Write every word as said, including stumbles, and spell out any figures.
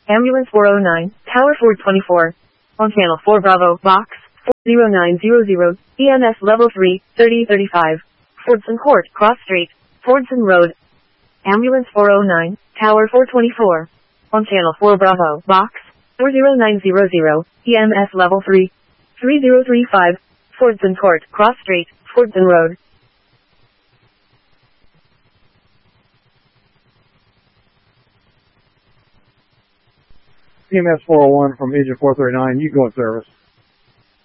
Ambulance four oh nine, Tower four twenty-four. On channel four Bravo, box four zero nine zero zero, E M S level three, thirty thirty-five. Fordson Court, Cross Street, Fordson Road. Ambulance four oh nine, Tower four twenty-four. On channel four Bravo, box four zero nine zero zero, E M S level three, three zero three five. Fordson Court, Cross Street, Fordson Road. E M S four oh one from Agent four thirty-nine, you go in service.